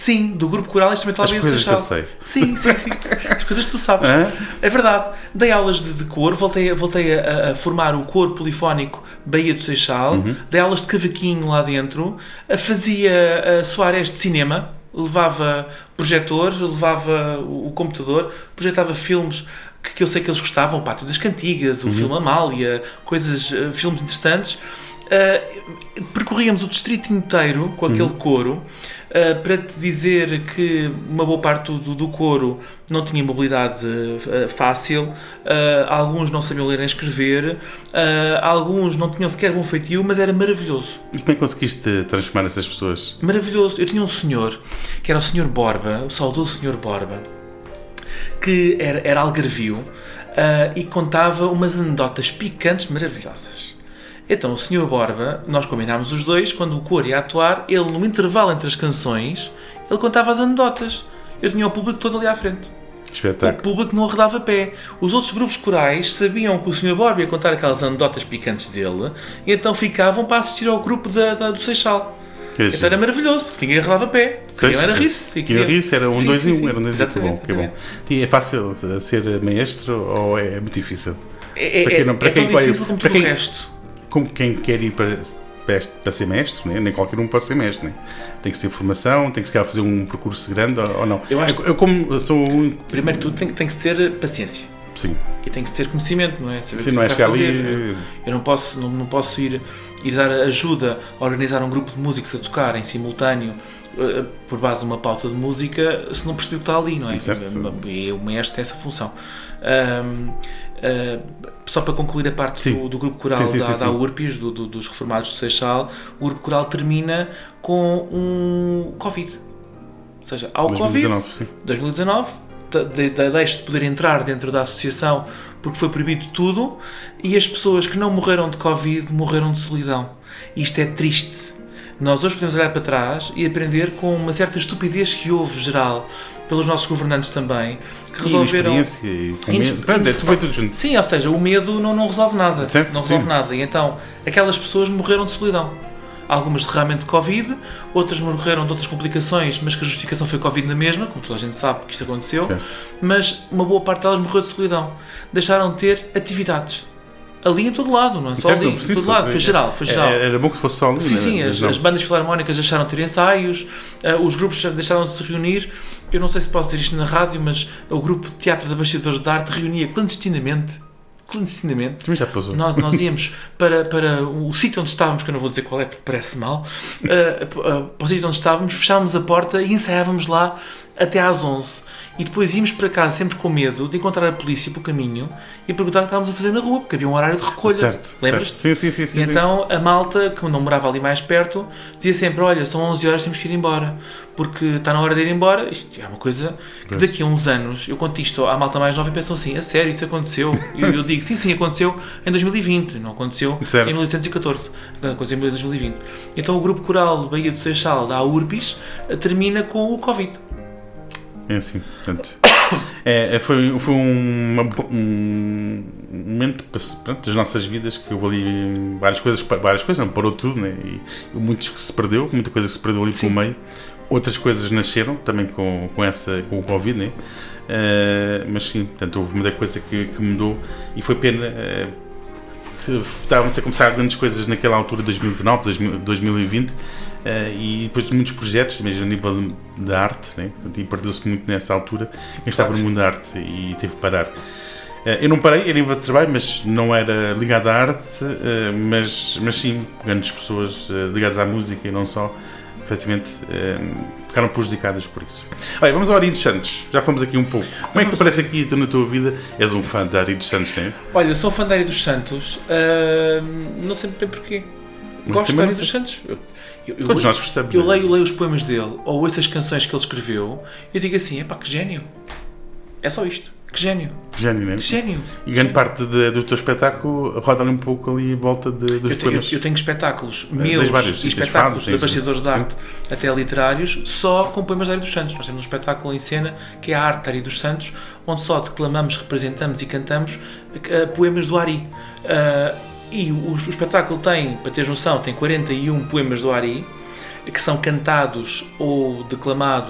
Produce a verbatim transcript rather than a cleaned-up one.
Sim, do grupo coral Instrumental As Baía do coisas que eu Seixal. sei. Sim, sim, sim. As coisas que tu sabes. Hã? É verdade. Dei aulas de, de coro, voltei, voltei a, a formar o coro polifónico Baía do Seixal, Uhum. dei aulas de cavaquinho lá dentro, fazia a Soares de cinema, levava projetor, levava o, o computador, projetava filmes que, que eu sei que eles gostavam, o Pátio das Cantigas, o Uhum. filme Amália, coisas, uh, filmes interessantes. Uh, percorríamos o distrito inteiro com aquele Uhum. coro, uh, para te dizer que uma boa parte do, do coro não tinha mobilidade uh, fácil, uh, alguns não sabiam ler nem escrever, uh, alguns não tinham sequer bom feitio, mas era maravilhoso. E como é que conseguiste transformar essas pessoas? Maravilhoso. Eu tinha um senhor, que era o senhor Borba, o saudoso senhor Borba, que era, era algarvio, uh, e contava umas anedotas picantes maravilhosas. Então, o senhor Borba, nós combinámos os dois, quando o coro ia atuar, ele, no intervalo entre as canções, ele contava as anedotas. Eu tinha o público todo ali à frente. O Espetáculo. público não arredava pé. Os outros grupos corais sabiam que o senhor Borba ia contar aquelas anedotas picantes dele, e então ficavam para assistir ao grupo da, da, do Seixal. Que Então era maravilhoso, porque ninguém arredava pé. Queriam era rir-se. E Queria rir-se, era um Sim, dois sim, em sim. um, era um dois em um. Que bom, Exatamente, que bom. E é fácil ser maestro ou é muito difícil? É, Para é, quem não- para é quem tão vai- difícil como para tudo o quem- resto. Como quem quer ir para, para, este- para ser mestre, né? Nem qualquer um pode ser mestre, né? Tem que ter formação, tem que se calhar fazer um percurso grande ou, ou não. Eu acho eu, eu como sou o único. Primeiro de tudo tem, que- tem que se ter paciência. Sim, E tem que se ter conhecimento, não é? Saber sim, o não que é se vai chegar fazer. ali. Eu não posso, não, não posso ir, ir dar ajuda a organizar um grupo de músicos a tocar em simultâneo, uh, por base de uma pauta de música, se não perceber o que está ali, não é? Certo. E o maestro tem essa função. Um, uh, só para concluir a parte Sim. do, do grupo coral Sim, sim, da, sim, da sim. U R P S, do, do, dos reformados do Seixal, o grupo coral termina com um Covid. Ou seja, há o dois mil e dezanove, Covid, sim. dois mil e dezanove, de, de, deixe de poder entrar dentro da associação porque foi proibido tudo, e as pessoas que não morreram de Covid morreram de solidão. Isto é triste. Nós hoje podemos olhar para trás e aprender com uma certa estupidez que houve geral pelos nossos governantes também, que resolveram... E experiência e com Inesper- medo. Pronto, é, tu foi tudo junto. Sim, ou seja, o medo não, não resolve nada. Certo, não resolve sim. nada. E então, aquelas pessoas morreram de solidão. Algumas de realmente de Covid, outras morreram de outras complicações, mas que a justificação foi Covid na mesma, como toda a gente sabe que isto aconteceu. Certo. Mas uma boa parte delas morreu de solidão. Deixaram de ter atividades. Ali em todo lado, não é só Certo, ali, não em preciso, todo lado, foi geral, foi geral. Era, era bom que fosse só ali. Sim, né? sim, Mas as, não. as bandas filarmónicas deixaram de ter ensaios, uh, os grupos deixaram de se reunir. Eu não sei se posso dizer isto na rádio, mas o grupo de Teatro de Bastidores de Arte reunia clandestinamente, clandestinamente. Também já passou. Nós, nós íamos para, para o sítio onde estávamos, que eu não vou dizer qual é, porque parece mal, uh, uh, para o sítio onde estávamos, fechávamos a porta e ensaiávamos lá até às onze. E depois íamos para casa sempre com medo de encontrar a polícia pelo caminho e perguntar o que estávamos a fazer na rua, porque havia um horário de recolha. Certo. Lembras-te? Certo. Sim, sim, sim. sim, E sim. então a malta, que não morava ali mais perto, dizia sempre: olha, são onze horas, temos que ir embora, porque está na hora de ir embora. Isto é uma coisa que daqui a uns anos eu conto isto à malta mais nova e pensam assim: a sério, isso aconteceu? E eu digo: sim, sim, aconteceu em dois mil e vinte, não aconteceu Certo. em mil oitocentos e catorze, aconteceu em dois mil e vinte. Então o grupo coral Baía do Seixal, da U R P S, termina com o Covid. É assim, portanto, é, é, foi, foi um, uma- um momento pronto, das nossas vidas que houve ali várias coisas, várias coisas, não parou tudo, né? E, e muitos que se perdeu, muita coisa que se perdeu ali pelo meio, outras coisas nasceram também com, com, essa, com o Covid, né? Uh, mas sim, portanto, houve muita coisa que, que mudou e foi pena. Uh, Estávamos a começar grandes coisas naquela altura, dois mil e dezanove, dois mil e vinte, uh, e depois de muitos projetos, mesmo a nível de arte, né? E perdeu-se muito nessa altura. Quem estava no mundo da arte e teve que parar. Uh, eu não parei, era em nível de trabalho, mas não era ligado à arte, uh, mas, mas sim, grandes pessoas uh, ligadas à música e não só, efetivamente, uh, ficaram prejudicadas por isso. Olha, vamos ao Ari dos Santos. Já fomos aqui um pouco. Como é que aparece aqui tu na tua vida? És um fã de Ari dos Santos, não é? Olha, eu sou fã da Ari dos Santos, uh, não sei bem porquê. Mas Gosto também da Ari não dos Santos. Eu, eu, eu, Todos nós gostamos. eu não é? leio, leio os poemas dele, ou ouço as canções que ele escreveu, e eu digo assim: epá, que gênio. É só isto. Que gênio. Gênio, não é? Que gênio. E grande parte de, do teu espetáculo roda ali um pouco ali em volta de, dos Eu tenho, poemas. eu tenho espetáculos tens meus vários, e tens espetáculos fados, de tens- bastidores de sim. arte até literários só com poemas da Ari dos Santos. Nós temos um espetáculo em cena que é a arte da Ari dos Santos, onde só declamamos, representamos e cantamos uh, poemas do Ari. Uh, e o, o espetáculo tem, para teres noção, tem quarenta e um poemas do Ari, que são cantados ou declamados